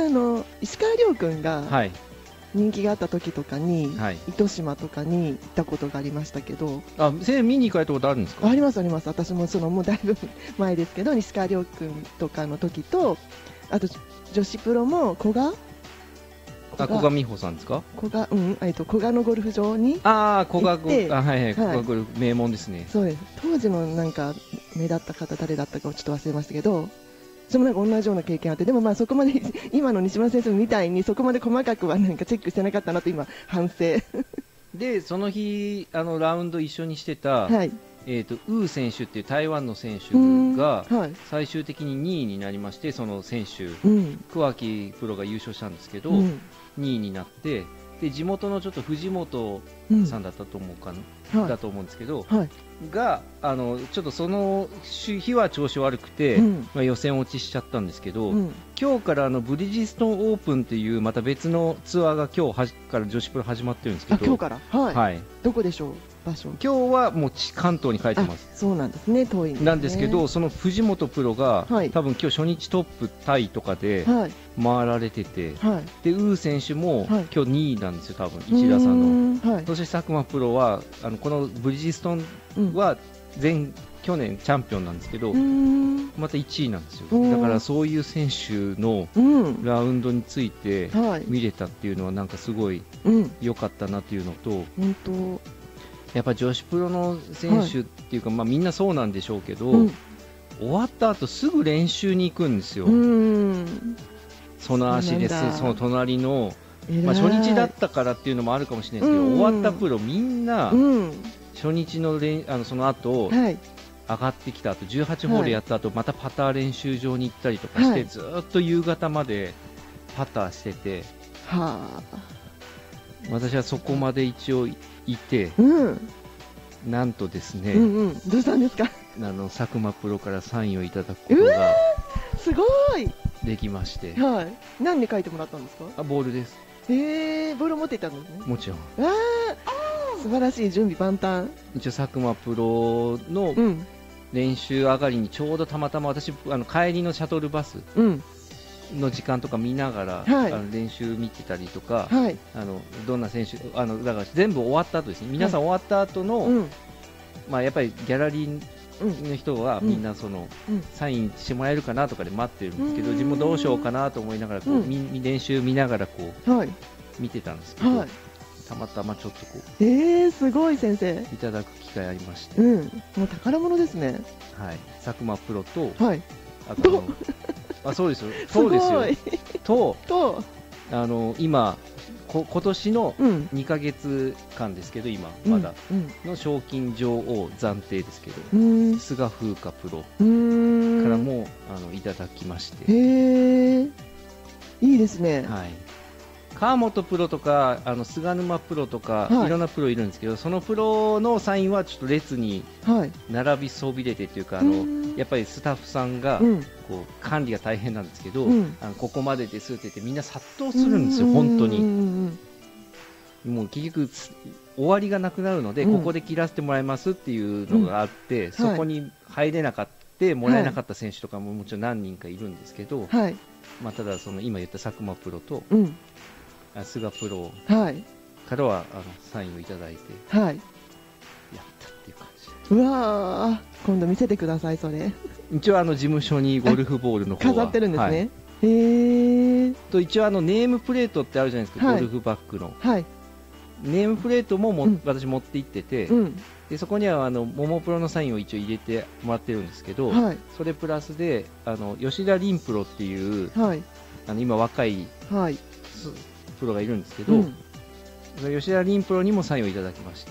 石川遼君がはい。 人気があった時とかに、 はい。 糸島とかに行ったことがありましたけど。 あ、見に行かれたことあるんですか？ ありますあります。私ももうだいぶ前ですけど、石川遼君とかの時と、あと女子プロも古賀美穂さんですか？ 古賀のゴルフ場に古賀行って、 はいはい、古賀ゴルフ名門ですね。 そうです。当時のなんか目立った方誰だったかをちょっと忘れましたけど、それもなんか同じような経験あって、でもまあそこまで今の西村先生みたいにそこまで細かくはなんかチェックしてなかったなと今反省。 でその日ラウンド一緒にしてた、 はい、 ウー選手っていう台湾の選手が最終的に2位になりまして、その選手、桑木プロが優勝したんですけど、2位になって、で地元のちょっと藤本さんだったと思うかな、だと思うんですけど、がちょっとその日は調子悪くて、予選落ちしちゃったんですけど、今日からブリヂストンオープンっていうまた別のツアーが今日から女子プロ始まってるんですけど、 今日から、はい、どこでしょう、場所。 今日はもう関東に帰ってます。 そうなんですね、遠いんですね。 なんですけど、その藤本プロが、多分今日初日トップタイとかで回られてて、でウー選手も今日2位なんですよ、多分1打差の。そして佐久間プロはこのブリヂストンは去年チャンピオンなんですけど、また1位なんですよ。だからそういう選手のラウンドについて見れたっていうのはなんかすごい良かったなっていうのと、やっぱ女子プロの選手っていうか、みんなそうなんでしょうけど、終わった後すぐ練習に行くんですよ。その足です。その隣の、初日だったからっていうのもあるかもしれないですけど、終わったプロみんな初日のその後、上がってきた後18ホールやった後、またパター練習場に行ったりとかして、ずっと夕方までパターしてて、私はそこまで一応いて、なんとですね、 どうしたんですか？ 佐久間プロからサインをいただくことがすごいできまして、 何で書いてもらったんですか？ ボールです。 ボール持っていたんですね。 もちろん。 素晴らしい、準備万端。 一応佐久間プロの練習上がりにちょうどたまたま私帰りのシャトルバスの時間とか見ながら、練習見てたりとか、どんな選手だから全部終わった後ですね、皆さん終わった後の、やっぱりギャラリーの人はみんなサインしてもらえるかなとかで待ってるんですけど、自分もどうしようかなと思いながら練習見ながら見てたんですけど、たまたまちょっとすごい先生いただく機会ありまして、 もう宝物ですね。 佐久間プロと、あとそうですよ、 そうですよと今年の2ヶ月間ですけど、今まだの賞金女王暫定ですけど、菅風花プロからもいただきまして、 いいですね。 川本プロとか菅沼プロとか、いろんなプロいるんですけど、そのプロのサインはちょっと列に並びそびれてというか、やっぱりスタッフさんが管理が大変なんですけど、ここまでですって言ってみんな殺到するんですよ、本当に。もう結局終わりがなくなるので、ここで切らせてもらいますっていうのがあって、そこに入れなかったもらえなかった選手とかももちろん何人かいるんですけど、ただ今言った佐久間プロと菅プロからはサインをいただいて、やったっていう感じ。 今度見せてください、それ。 一応事務所にゴルフボールの方は飾ってるんですね。 と一応ネームプレートってあるじゃないですか、ゴルフバッグの。ネームプレートも私持って行ってて、でそこにはももプロのサインを一応入れてもらってるんですけど、それプラスで吉田凛プロっていう、今若いプロがいるんですけど、吉田凛プロにもサインをいただきまして、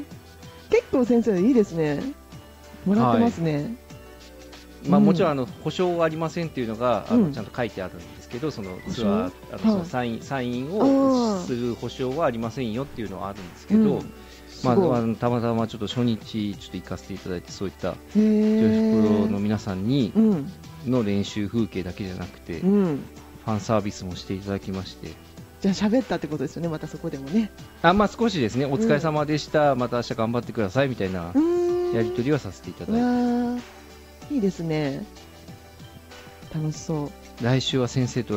結構先生いいですね、もらってますね。 もちろん保証はありませんっていうのがちゃんと書いてあるんですけど、そのツアーサインをする保証はありませんよっていうのはあるんですけど、たまたまちょっと初日ちょっと行かせていただいて、そういった女子プロの皆さんにの練習風景だけじゃなくて、ファンサービスもしていただきまして。 じゃあ喋ったってことですよね、またそこでもね。 少しですね、お疲れ様でした、また明日頑張ってくださいみたいなやり取りはさせていただいて。 いいですね、楽しそう。 来週は先生と